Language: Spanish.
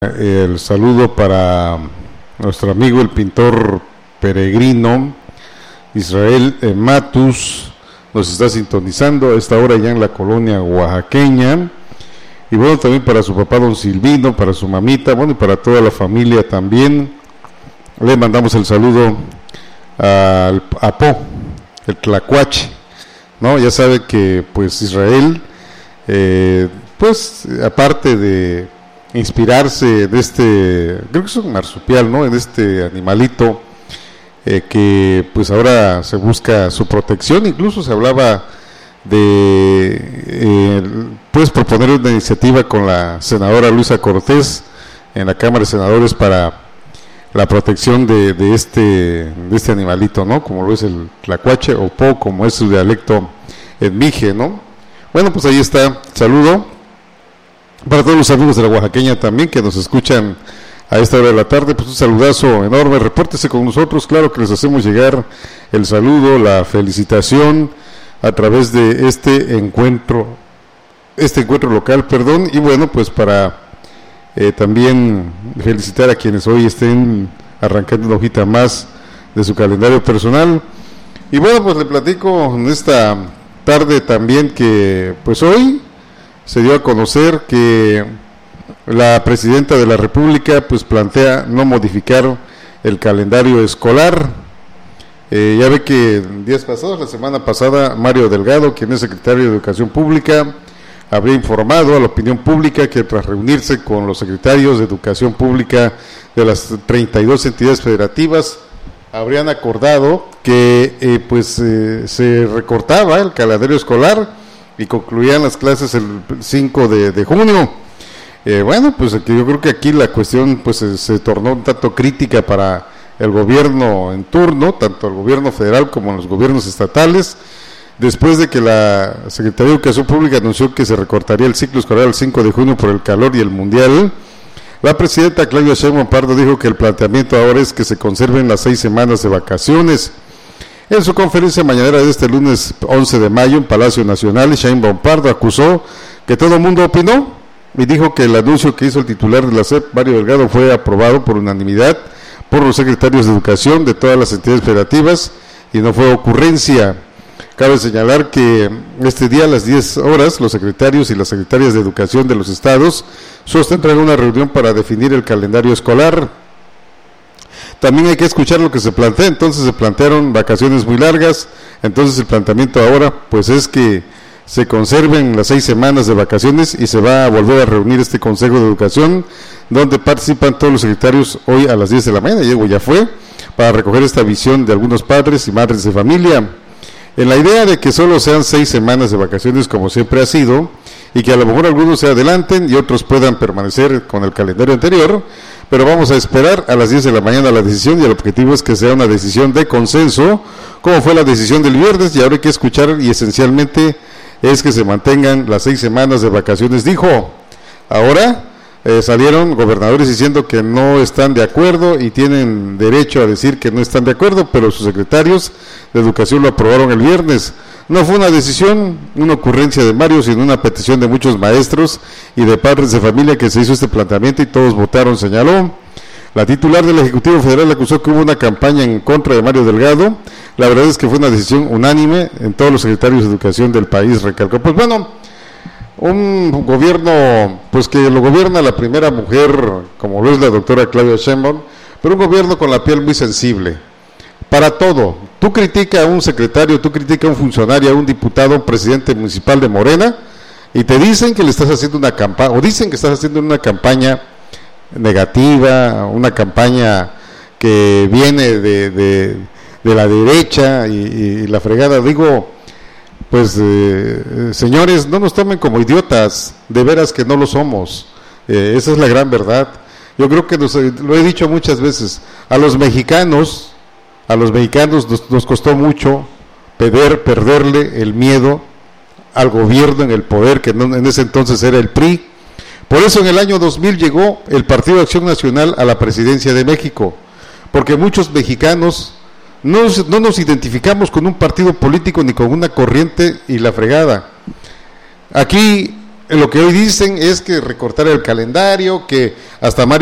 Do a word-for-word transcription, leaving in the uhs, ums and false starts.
El saludo para nuestro amigo el pintor peregrino Israel eh, Matus, nos está sintonizando a esta hora ya en la colonia oaxaqueña, y bueno, también para su papá don Silvino, para su mamita, bueno, y para toda la familia también. Le mandamos el saludo al Apo, el Tlacuache, ¿no? Ya sabe que pues Israel, eh, pues aparte de inspirarse de este, creo que es un marsupial, ¿no? En este animalito eh, que pues ahora se busca su protección. Incluso se hablaba de eh, pues proponer una iniciativa con la senadora Luisa Cortés en la Cámara de Senadores para la protección de, de este de este animalito, ¿no? Como lo es el tlacuache o po, como es su dialecto en mije, ¿no? Bueno, pues ahí está, saludo para todos los amigos de la oaxaqueña también que nos escuchan a esta hora de la tarde. Pues un saludazo enorme, repórtese con nosotros, claro que les hacemos llegar el saludo, la felicitación a través de este encuentro, este encuentro local, perdón, y bueno, pues para eh, también felicitar a quienes hoy estén arrancando una hojita más de su calendario personal. Y bueno, pues le platico en esta tarde también que pues hoy se dio a conocer que la presidenta de la República pues plantea no modificar el calendario escolar. Eh, ya ve que días pasados, la semana pasada, Mario Delgado, quien es secretario de Educación Pública, habría informado a la opinión pública que tras reunirse con los secretarios de Educación Pública de las treinta y dos entidades federativas, habrían acordado que eh, pues eh, se recortaba el calendario escolar y concluían las clases el cinco de junio. Eh, bueno, pues que yo creo que aquí la cuestión pues se, se tornó un tanto crítica para el gobierno en turno, tanto el gobierno federal como los gobiernos estatales, después de que la Secretaría de Educación Pública anunció que se recortaría el ciclo escolar el cinco de junio por el calor y el mundial. La presidenta Claudia Sheinbaum Pardo dijo que el planteamiento ahora es que se conserven las seis semanas de vacaciones. En su conferencia mañanera de este lunes once de mayo en Palacio Nacional, Sheinbaum Pardo acusó que todo el mundo opinó y dijo que el anuncio que hizo el titular de la S E P, Mario Delgado, fue aprobado por unanimidad por los secretarios de Educación de todas las entidades federativas y no fue ocurrencia. Cabe señalar que este día a las diez horas los secretarios y las secretarias de Educación de los estados sostendrán una reunión para definir el calendario escolar. También hay que escuchar lo que se plantea. Entonces se plantearon vacaciones muy largas, entonces el planteamiento ahora pues es que se conserven las seis semanas de vacaciones y se va a volver a reunir este Consejo de Educación donde participan todos los secretarios hoy a las diez de la mañana, Diego ya fue, para recoger esta visión de algunos padres y madres de familia, en la idea de que solo sean seis semanas de vacaciones como siempre ha sido, y que a lo mejor algunos se adelanten y otros puedan permanecer con el calendario anterior, pero vamos a esperar a las diez de la mañana la decisión y el objetivo es que sea una decisión de consenso, como fue la decisión del viernes, y ahora hay que escuchar y esencialmente es que se mantengan las seis semanas de vacaciones, dijo. Ahora eh, salieron gobernadores diciendo que no están de acuerdo y tienen derecho a decir que no están de acuerdo, pero sus secretarios de Educación lo aprobaron el viernes. No fue una decisión, una ocurrencia de Mario, sino una petición de muchos maestros y de padres de familia que se hizo este planteamiento y todos votaron, señaló. La titular del Ejecutivo Federal acusó que hubo una campaña en contra de Mario Delgado. La verdad es que fue una decisión unánime en todos los secretarios de Educación del país, recalcó. Pues bueno, un gobierno pues que lo gobierna la primera mujer, como lo es la doctora Claudia Sheinbaum, pero un gobierno con la piel muy sensible. Para todo, tú criticas a un secretario, tú criticas a un funcionario, a un diputado, a un presidente municipal de Morena, y te dicen que le estás haciendo una campaña, o dicen que estás haciendo una campaña negativa, una campaña que viene de, de, de la derecha y, y la fregada. Digo, pues eh, señores, no nos tomen como idiotas, de veras que no lo somos, eh, esa es la gran verdad. Yo creo que nos, lo he dicho muchas veces, a los mexicanos, a los mexicanos nos, nos costó mucho perder, perderle el miedo al gobierno en el poder, que no, en ese entonces era el P R I. Por eso en el año dos mil llegó el Partido de Acción Nacional a la presidencia de México, porque muchos mexicanos no, no nos identificamos con un partido político ni con una corriente y la fregada. Aquí lo que hoy dicen es que recortar el calendario, que hasta Mario